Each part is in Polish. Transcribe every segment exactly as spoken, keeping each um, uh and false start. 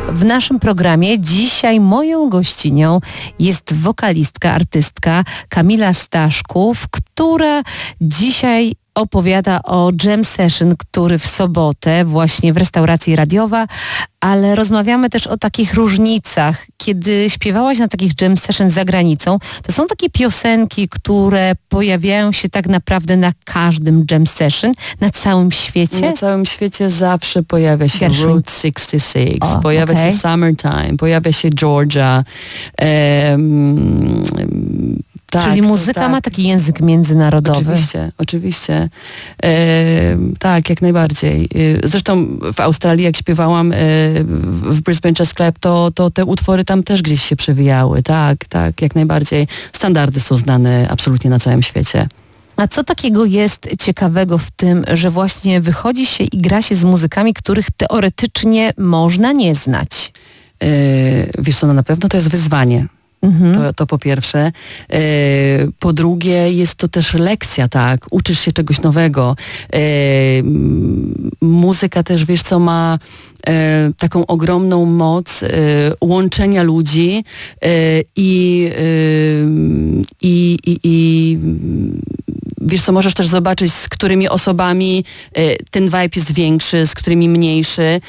W naszym programie dzisiaj moją gościnią jest wokalistka, artystka Kamila Staszków, która dzisiaj opowiada o jam session, który w sobotę właśnie w restauracji Radiowa, ale rozmawiamy też o takich różnicach. Kiedy śpiewałaś na takich jam session za granicą, to są takie piosenki, które pojawiają się tak naprawdę na każdym jam session, na całym świecie? Na całym świecie zawsze pojawia się Gershwin. Route sześćdziesiąt sześć, O, pojawia okay. się Summertime, pojawia się Georgia. Em, tak, Czyli to, muzyka tak. ma taki język międzynarodowy. Oczywiście, oczywiście. E, tak, jak najbardziej. E, zresztą w Australii, jak śpiewałam e, w Brisbane Jazz Club, to, to te utwory tam też gdzieś się przewijały. Tak, tak, jak najbardziej. Standardy są znane absolutnie na całym świecie. A co takiego jest ciekawego w tym, że właśnie wychodzi się i gra się z muzykami, których teoretycznie można nie znać? E, wiesz co, no na pewno to jest wyzwanie. Mhm. To, to po pierwsze. E, po drugie, jest to też lekcja, tak? Uczysz się czegoś nowego. E, m, muzyka też, wiesz co, ma e, taką ogromną moc e, łączenia ludzi e, i, e, i, i, i wiesz co, możesz też zobaczyć, z którymi osobami e, ten vibe jest większy, z którymi mniejszy. E,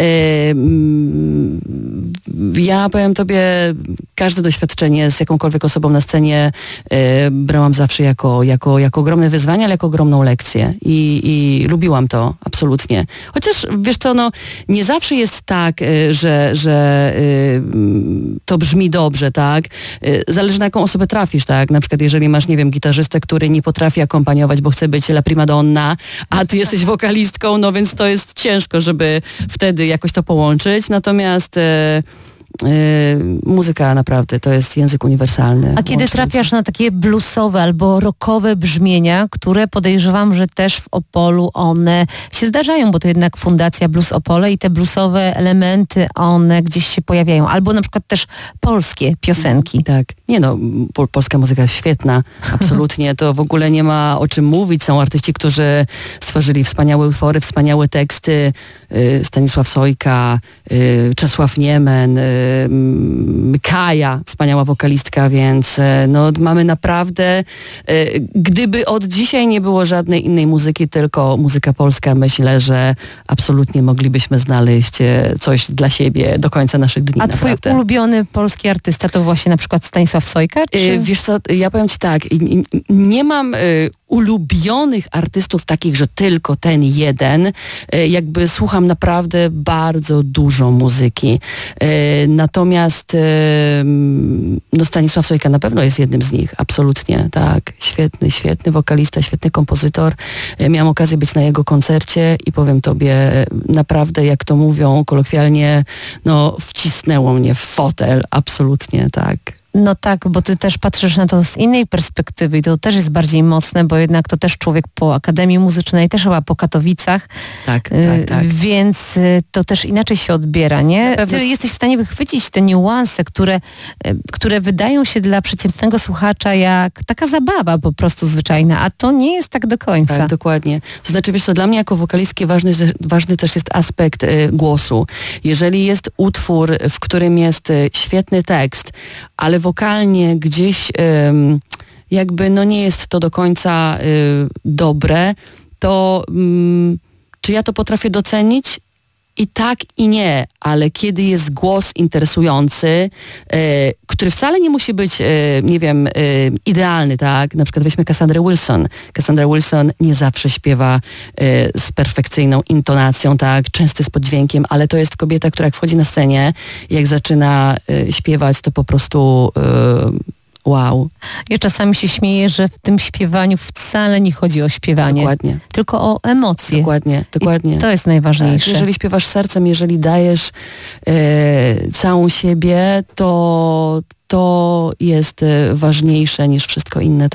m, ja powiem tobie, każde doświadczenie z jakąkolwiek osobą na scenie e, brałam zawsze jako, jako, jako ogromne wyzwanie, ale jako ogromną lekcję. I, i lubiłam to, absolutnie. Chociaż, wiesz co, no, nie zawsze jest tak, e, że, że e, to brzmi dobrze, tak? E, zależy, na jaką osobę trafisz, tak? Na przykład, jeżeli masz, nie wiem, gitarzystę, który nie potrafi akompaniować, bo chce być la primadonna, a ty jesteś wokalistką, no więc to jest ciężko, żeby wtedy jakoś to połączyć. Natomiast e, Yy, muzyka naprawdę to jest język uniwersalny. A kiedy trafiasz na takie bluesowe albo rockowe brzmienia, które podejrzewam, że też w Opolu one się zdarzają, bo to jednak Fundacja Blues Opole i te bluesowe elementy, one gdzieś się pojawiają. Albo na przykład też polskie piosenki. Tak. Nie no, pol- polska muzyka jest świetna. Absolutnie. To w ogóle nie ma o czym mówić. Są artyści, którzy stworzyli wspaniałe utwory, wspaniałe teksty. Yy, Stanisław Sojka, yy, Czesław Niemen, yy, Kaja, wspaniała wokalistka, więc no, mamy naprawdę, gdyby od dzisiaj nie było żadnej innej muzyki, tylko muzyka polska, myślę, że absolutnie moglibyśmy znaleźć coś dla siebie do końca naszych dni. A twój naprawdę. ulubiony polski artysta to właśnie na przykład Stanisław Sojka? Czy... Wiesz co, ja powiem ci tak, nie mam ulubionych artystów takich, że tylko ten jeden. Jakby słucham naprawdę bardzo dużo muzyki. Natomiast no Stanisław Sojka na pewno jest jednym z nich. Absolutnie, tak. Świetny, świetny wokalista, świetny kompozytor. Miałam okazję być na jego koncercie i powiem tobie, naprawdę, jak to mówią kolokwialnie, no wcisnęło mnie w fotel. Absolutnie, tak. No tak, bo ty też patrzysz na to z innej perspektywy i to też jest bardziej mocne, bo jednak to też człowiek po Akademii Muzycznej, też chyba po Katowicach. Tak, tak, tak. Więc to też inaczej się odbiera, nie? Ty jesteś w stanie wychwycić te niuanse, które, które wydają się dla przeciętnego słuchacza jak taka zabawa po prostu zwyczajna, a to nie jest tak do końca. Tak, dokładnie. To znaczy, wiesz co, dla mnie jako wokalistki ważny, ważny też jest aspekt y, głosu. Jeżeli jest utwór, w którym jest y, świetny tekst, ale wokalnie gdzieś ym, jakby no nie jest to do końca y, dobre, to ym, czy ja to potrafię docenić? I tak, i nie, ale kiedy jest głos interesujący, y, który wcale nie musi być, y, nie wiem, y, idealny, tak? Na przykład weźmy Cassandrę Wilson. Cassandra Wilson nie zawsze śpiewa y, z perfekcyjną intonacją, tak? Często z poddźwiękiem, ale to jest kobieta, która jak wchodzi na scenie, jak zaczyna y, śpiewać, to po prostu... Y, Wow. Ja czasami się śmieję, że w tym śpiewaniu wcale nie chodzi o śpiewanie. Dokładnie. Tylko o emocje. Dokładnie, dokładnie. I to jest najważniejsze. Tak, jeżeli śpiewasz sercem, jeżeli dajesz e, całą siebie, to to jest e, ważniejsze niż wszystko inne.